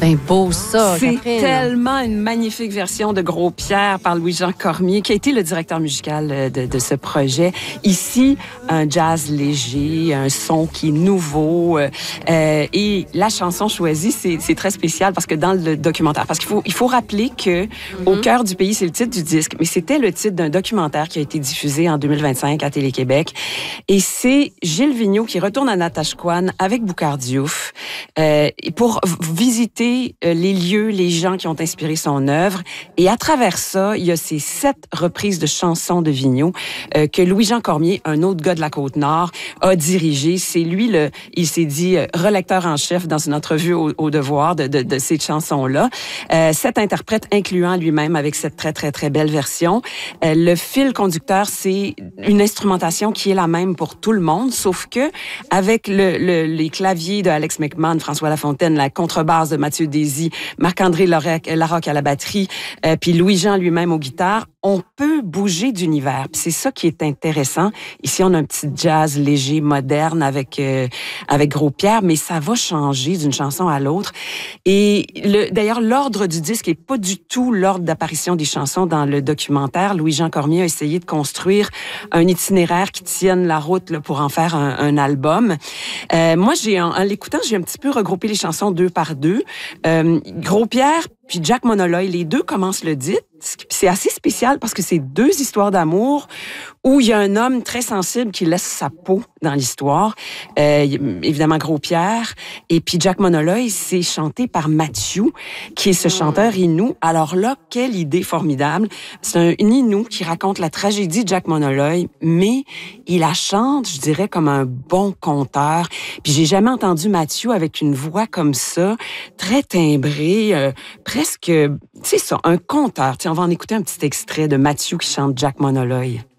bien beau, ça, C'est Catherine. tellement une magnifique version de Gros Pierre par Louis-Jean Cormier, qui a été le directeur musical de ce projet. Ici, un jazz léger, un son qui est nouveau. Et la chanson choisie, c'est très spécial parce que dans le documentaire, parce qu'il faut rappeler que Au cœur du pays, c'est le titre du disque, mais c'était le titre d'un documentaire qui a été diffusé en 2025 à Télé-Québec. Et c'est Gilles Vigneault qui retourne à Natashquan avec Boucard Diouf pour visiter les lieux, les gens qui ont inspiré son œuvre. Et à travers ça, il y a ces 7 reprises de chansons de Vigneault que Louis-Jean Cormier, un autre gars de la Côte-Nord, a dirigé. C'est lui, il s'est dit relecteur en chef dans une entrevue au Devoir de ces chansons-là. 7 interprètes, incluant lui-même avec cette très, très, très belle version. Le fil conducteur, c'est une instrumentation qui est la même pour tout le monde, sauf que avec les claviers de Alex McMahon, François Lafontaine, la contrebasse de Mathieu Désy, Marc-André Larocque à la batterie, puis Louis-Jean lui-même aux guitares, on peut bouger d'univers. Puis c'est ça qui est intéressant. Ici, on a un petit jazz léger, moderne avec Gros Pierre, mais ça va changer d'une chanson à l'autre. Et d'ailleurs, l'ordre du disque est pas du tout l'ordre d'apparition des chansons dans le documentaire. Louis-Jean Cormier a essayé de construire un itinéraire qui tienne la route là, pour en faire un album. Moi, en l'écoutant, j'ai un petit peu regroupé les chansons 2 par 2. Gros Pierre puis Jack Monoloy, les deux commencent le disque. C'est assez spécial parce que c'est 2 histoires d'amour où il y a un homme très sensible qui laisse sa peau dans l'histoire. Évidemment, Gros Pierre. Et puis Jack Monoloy, c'est chanté par Mathieu, qui est ce chanteur Innu. Alors là, quelle idée formidable. C'est un Innu qui raconte la tragédie de Jack Monoloy, mais il la chante, je dirais, comme un bon conteur. Puis j'ai jamais entendu Mathieu avec une voix comme ça, très timbrée, presque, c'est ça, un conteur. Tiens, on va en écouter un petit extrait de Mathieu qui chante Jack Monoloy.